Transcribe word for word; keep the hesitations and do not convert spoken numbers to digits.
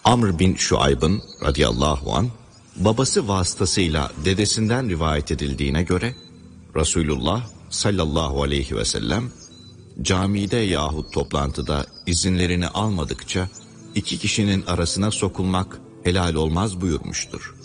Amr bin Şuayb'ın radıyallahu anh, babası vasıtasıyla dedesinden rivayet edildiğine göre, Resulullah sallallahu aleyhi ve sellem, camide yahut toplantıda izinlerini almadıkça, iki kişinin arasına sokulmak helal olmaz buyurmuştur.